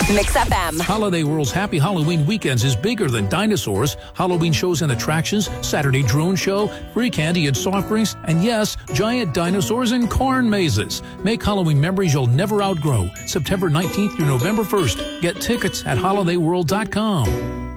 Mix FM. Holiday World's Happy Halloween Weekends is bigger than dinosaurs. Halloween shows and attractions, Saturday drone show, free candy and soft drinks, and yes, giant dinosaurs and corn mazes. Make Halloween memories you'll never outgrow. September 19th through November 1st. Get tickets at holidayworld.com.